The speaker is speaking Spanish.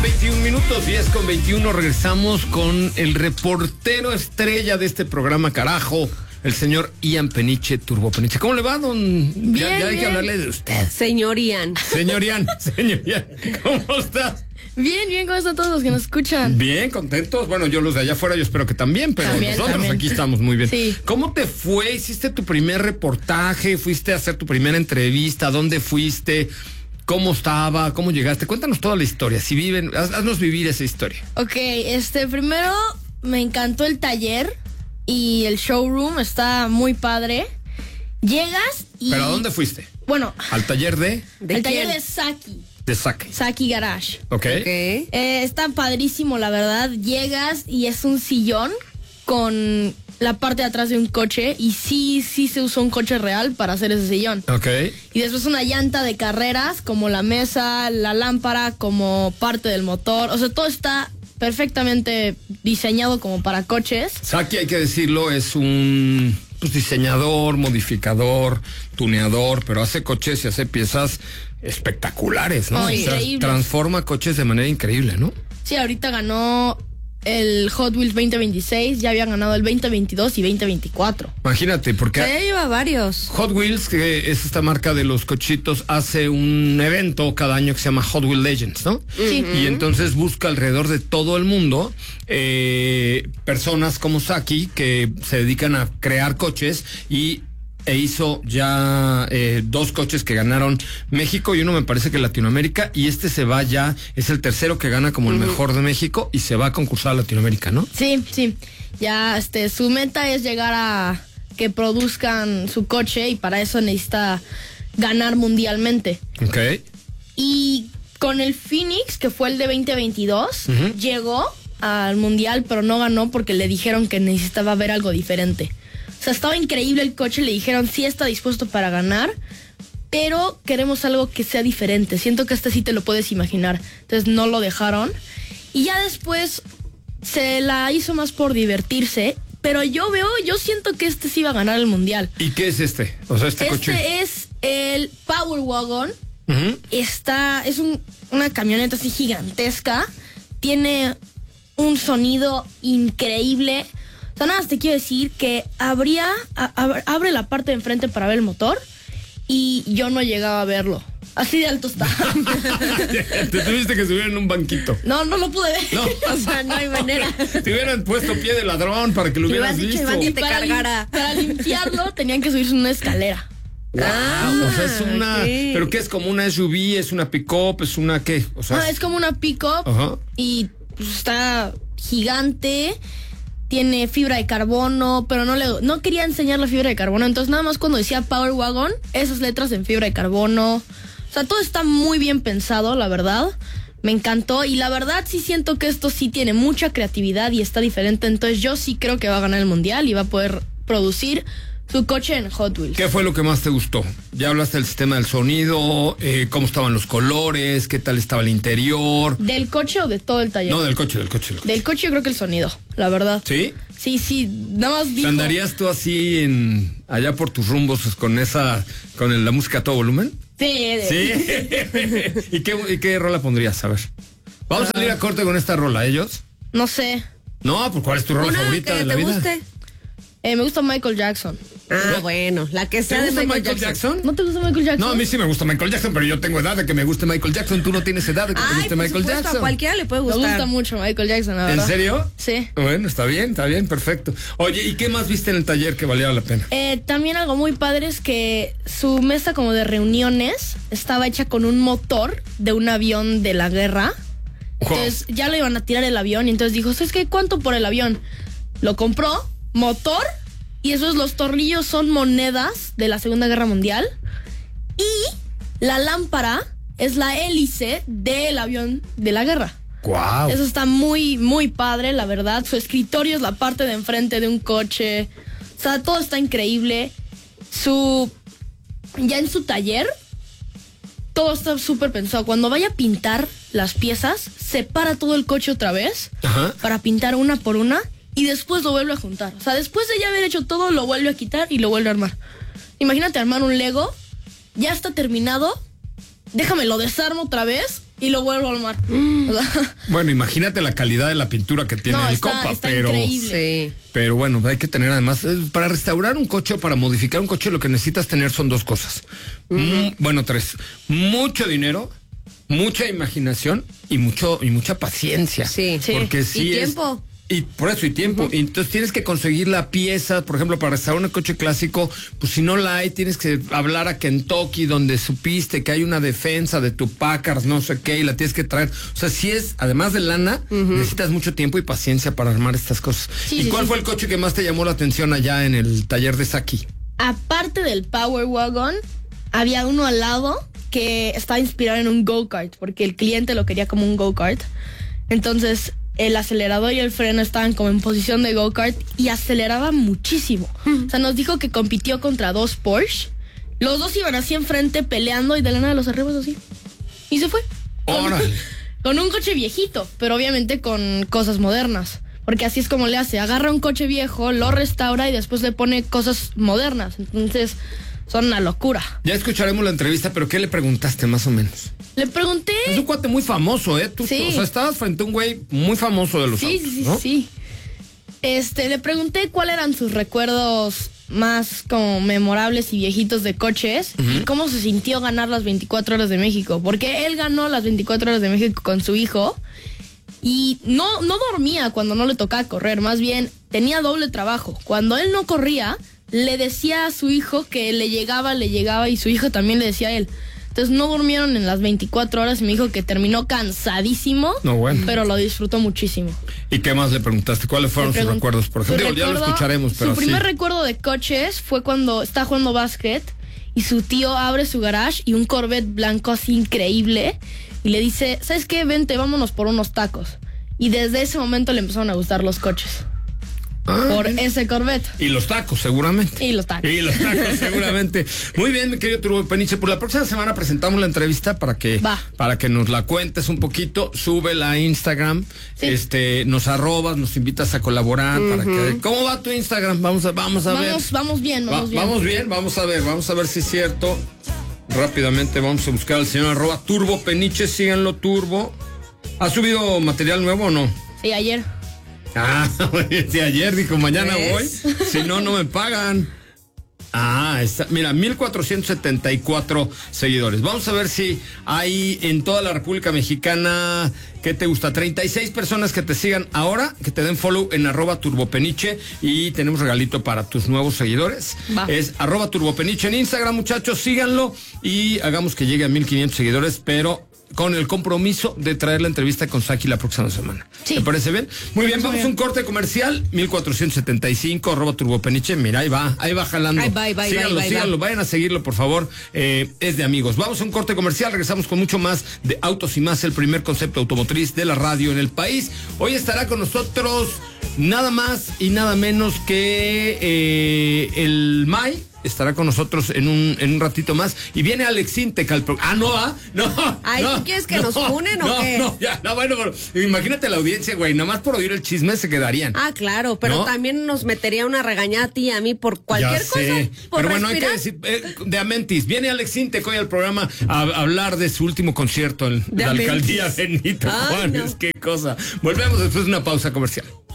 21 minutos, 10:21. Regresamos con el reportero estrella de este programa, carajo, el señor Ian Peniche, Turbo Peniche. ¿Cómo le va, don? Bien, ya hay que hablarle de usted. Señor Ian, ¿cómo estás? Bien, ¿cómo están todos los que nos escuchan? Bien, contentos. Bueno, yo los de allá afuera, yo espero que también, pero nosotros aquí estamos muy bien. Sí. ¿Cómo te fue? ¿Hiciste tu primer reportaje? ¿Fuiste a hacer tu primera entrevista? ¿Dónde fuiste? ¿Cómo estaba? ¿Cómo llegaste? Cuéntanos toda la historia. Si viven, haznos vivir esa historia. Ok, primero me encantó el taller y el showroom, está muy padre. Llegas y... ¿Pero a dónde fuiste? Bueno, ¿Al taller de? el taller de Saki. De Saki. Saki Garage. Ok. Está padrísimo, la verdad. Llegas y es un sillón con la parte de atrás de un coche y sí se usó un coche real para hacer ese sillón. Ok. Y después una llanta de carreras, como la mesa, la lámpara, como parte del motor. O sea, todo está perfectamente diseñado como para coches. Saki, hay que decirlo, es un diseñador, modificador, tuneador, pero hace coches y hace piezas espectaculares, ¿no? Oh, o sea, increíbles. Transforma coches de manera increíble, ¿no? Sí, ahorita ganó el Hot Wheels 2026, ya habían ganado el 2022 y 2024. Imagínate, porque Ya lleva varios. Hot Wheels, que es esta marca de los cochitos, hace un evento cada año que se llama Hot Wheels Legends, ¿no? Sí. Y entonces busca alrededor de todo el mundo personas como Saki que se dedican a crear coches e hizo ya 2 coches que ganaron México y uno me parece que Latinoamérica, y este se va ya, es el tercero que gana como el mejor de México y se va a concursar a Latinoamérica, ¿no? Sí. Ya, su meta es llegar a que produzcan su coche y para eso necesita ganar mundialmente. Ok. Y con el Phoenix, que fue el de 2022, llegó al mundial, pero no ganó porque le dijeron que necesitaba ver algo diferente. O sea, estaba increíble el coche, le dijeron sí está dispuesto para ganar, pero queremos algo que sea diferente. Siento que sí te lo puedes imaginar. Entonces no lo dejaron. Y ya después se la hizo más por divertirse, pero yo siento que sí va a ganar el mundial. ¿Y qué es este? O sea, este coche. Es el Power Wagon. Uh-huh. Es una camioneta así gigantesca. Tiene un sonido increíble. O sea, nada más te quiero decir que abre la parte de enfrente para ver el motor y yo no llegaba a verlo. Así de alto está. Te tuviste que subir en un banquito. No lo pude ver. No. O sea, no hay manera. Te hubieran puesto pie de ladrón para que lo hubieras visto. Y para limpiarlo tenían que subirse una escalera. Wow, o sea, es una... sí. ¿Pero qué es? ¿Como una SUV? ¿Es una pick-up? ¿Es una qué? O sea, Es como una pick-up. Ajá. Y pues, está gigante. Tiene fibra de carbono, pero no quería enseñar la fibra de carbono. Entonces nada más cuando decía Power Wagon, esas letras en fibra de carbono. O sea, todo está muy bien pensado, la verdad. Me encantó y la verdad sí siento que esto sí tiene mucha creatividad y está diferente. Entonces yo sí creo que va a ganar el mundial y va a poder producir su coche en Hot Wheels. ¿Qué fue lo que más te gustó? Ya hablaste del sistema del sonido, cómo estaban los colores, qué tal estaba el interior. ¿Del coche o de todo el taller? No, del coche. Del coche yo creo que el sonido, la verdad. ¿Sí? Sí, nada más dijo... ¿Andarías tú así allá por tus rumbos con la música a todo volumen? Sí. ¿Y qué rola pondrías? A ver. Vamos a salir a corte con esta rola, ¿ellos? No sé. No, pues ¿cuál es tu rola favorita de la vida? Guste. Me gusta Michael Jackson. Bueno, la que ¿Te sea de gusta Michael Jackson. ¿No te gusta Michael Jackson? No, a mí sí me gusta Michael Jackson, pero yo tengo edad de que me guste Michael Jackson. Tú no tienes edad de que te guste por Michael supuesto, Jackson. a cualquiera le puede Me gustar. gusta mucho Michael Jackson, la verdad. ¿En serio? Sí. Bueno, está bien, perfecto. Oye, ¿y qué más viste en el taller que valiera la pena? También algo muy padre es que su mesa como de reuniones estaba hecha con un motor de un avión de la guerra. Wow. Entonces ya le iban a tirar el avión y entonces dijo, ¿sabes qué? ¿Cuánto por el avión? Lo compró, motor, y esos los tornillos son monedas de la Segunda Guerra Mundial. Y la lámpara es la hélice del avión de la guerra. Wow. Eso está muy, muy padre, la verdad. Su escritorio es la parte de enfrente de un coche. O sea, todo está increíble. Ya en su taller, todo está súper pensado. Cuando vaya a pintar las piezas, separa todo el coche otra vez. Ajá. Para pintar una por una y después lo vuelve a juntar. O sea, después de ya haber hecho todo, lo vuelve a quitar y lo vuelve a armar. Imagínate armar un Lego, ya está terminado, déjame lo desarmo otra vez y lo vuelvo a armar. O sea, Bueno, imagínate la calidad de la pintura que tiene el Copa, está pero... increíble. Sí. Pero bueno, hay que tener además, para restaurar un coche o para modificar un coche, lo que necesitas tener son dos cosas. Bueno, tres. Mucho dinero, mucha imaginación y mucha paciencia. Sí. Porque Y sí es... tiempo. Y por eso, y tiempo. Y entonces tienes que conseguir la pieza, por ejemplo, para restaurar un coche clásico, pues si no la hay, tienes que hablar a Kentucky, donde supiste que hay una defensa de tu Packard, no sé qué, y la tienes que traer. O sea, si es, además de lana, necesitas mucho tiempo y paciencia para armar estas cosas. Sí, ¿Y sí, cuál sí. fue el coche que más te llamó la atención allá en el taller de Saki? Aparte del Power Wagon, había uno al lado que estaba inspirado en un go-kart, porque el cliente lo quería como un go-kart. Entonces, el acelerador y el freno estaban como en posición de go-kart y aceleraba muchísimo. O sea, nos dijo que compitió contra dos Porsche. Los dos iban así enfrente peleando y de la nada los arribos así. Y se fue. ¡Órale! Con un coche viejito, pero obviamente con cosas modernas. Porque así es como le hace. Agarra un coche viejo, lo restaura y después le pone cosas modernas. Entonces, son una locura. Ya escucharemos la entrevista, pero ¿qué le preguntaste más o menos? Le pregunté... Es un cuate muy famoso, ¿eh? Tú, Sí. O sea, estabas frente a un güey muy famoso de los Sí, autos, sí, ¿no? sí. Le pregunté cuáles eran sus recuerdos más como memorables y viejitos de coches y cómo se sintió ganar las 24 horas de México. Porque él ganó las 24 horas de México con su hijo y no dormía cuando no le tocaba correr. Más bien, tenía doble trabajo. Cuando él no corría, le decía a su hijo que le llegaba y su hijo también le decía a él. Entonces no durmieron en las 24 horas y me dijo que terminó cansadísimo, No, bueno. pero lo disfrutó muchísimo. ¿Y qué más le preguntaste? ¿Cuáles fueron sus recuerdos? Por ejemplo, ya lo escucharemos, pero su sí. primer recuerdo de coches fue cuando está jugando básquet y su tío abre su garage y un Corvette blanco así increíble y le dice, ¿sabes qué? Vente, vámonos por unos tacos. Y desde ese momento le empezaron a gustar los coches. Por ese Corvette. Y los tacos, seguramente. Y los tacos. Y los tacos, seguramente. Muy bien, mi querido Turbo Peniche. Por la próxima semana presentamos la entrevista para que nos la cuentes un poquito. Súbela a Instagram. Sí. Nos arrobas, nos invitas a colaborar. Para que, ¿cómo va tu Instagram? Vamos a ver. Vamos bien. Vamos bien, vamos a ver si es cierto. Rápidamente vamos a buscar al señor @Turbo Peniche. Síganlo, Turbo. ¿Ha subido material nuevo o no? Sí, ayer. Si ayer dijo mañana ¿Ves? voy, si no me pagan. Mira, 1474 seguidores. Vamos a ver si hay en toda la República Mexicana, ¿qué te gusta? 36 personas que te sigan ahora, que te den follow en @turbopeniche y tenemos regalito para tus nuevos seguidores. Va. Es @turbopeniche en Instagram, muchachos, síganlo y hagamos que llegue a 1500 seguidores, pero con el compromiso de traer la entrevista con Saki la próxima semana. Sí. ¿Te parece bien? Muy bien, vamos a un corte comercial. 1475 @turbopeniche. Mira, ahí va jalando. Ahí va, Síganlo, vayan a seguirlo, por favor. Es de amigos. Vamos a un corte comercial, regresamos con mucho más de Autos y Más, el primer concepto automotriz de la radio en el país. Hoy estará con nosotros nada más y nada menos que el May. Estará con nosotros en un ratito más. Y viene Alex Intec al programa. No. Ay, ¿tú quieres que nos funen o qué? Bueno, pero imagínate la audiencia, güey. Nada más por oír el chisme se quedarían. Claro, pero ¿no? También nos metería una regañada a ti y a mí por cualquier Ya cosa. sé. Por Pero bueno, hay que respirar. decir, de Amentis. Viene Alex Intec hoy al programa a hablar de su último concierto en De la Amentis. alcaldía Benito Ay, Juárez. no. Qué cosa. Volvemos después de una pausa comercial.